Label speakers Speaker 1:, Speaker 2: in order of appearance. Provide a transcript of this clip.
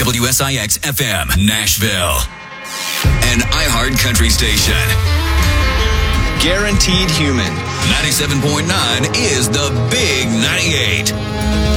Speaker 1: WSIX FM, Nashville. An iHeart country station.
Speaker 2: Guaranteed Human.
Speaker 1: 97.9 is the Big 98.